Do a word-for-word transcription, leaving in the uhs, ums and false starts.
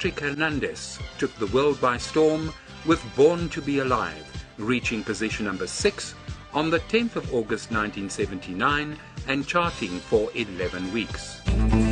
Patrick Hernandez took the world by storm with Born to Be Alive, reaching position number six on the tenth of August nineteen seventy-nine and charting for eleven weeks.